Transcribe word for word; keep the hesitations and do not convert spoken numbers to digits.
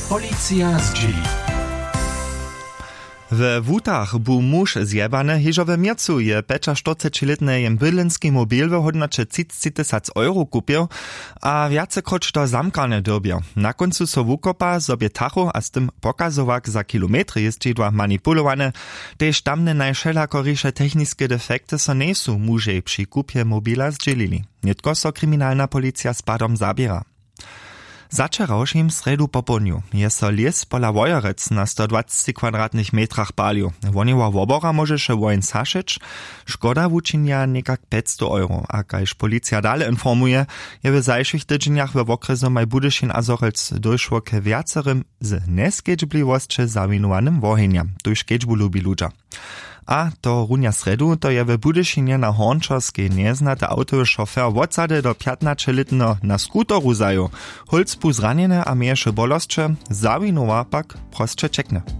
Policja zdzieli. W Wutach był muž zjebany, hižo w miercu je czterdziestoletny bydlenski mobil w hodnocie třicet tysięcy euro kupił, a wiacekroć to zamkane dobił. Na końcu so wukopa sobie tachu, a z tym pokazowak za kilometry jest dzidła manipulowane, tež tamne najšelakoriše techniskie defekty so nesu mužej przy kupie mobila zdzielili. Nitko so kryminalna policja z padom zabiera. Zaczerałšim sredu popodniu je so les pola Wojerec na sto dwadzieścia kwadratnych metrach palił. Woniła wobora może się wojen saszyć, szkoda wuczynia niekak pięćset euro, a kajż policja dalej informuje, je w zajszych tydzieniach w okresu maj Budyšin a Zochelc doszło k wiacerym z neskedźbliwości zawinowanym wohenjam, tuż kedźbu lubi ludza. A to runja sredu, to je w Budyšinie na Hornčorskej neznate autowy šofer wodsady do piętnastoletno na skutoru zaju. Holc pu zranjene a mieješe bolostcze, zawinowa pak prostše čekne.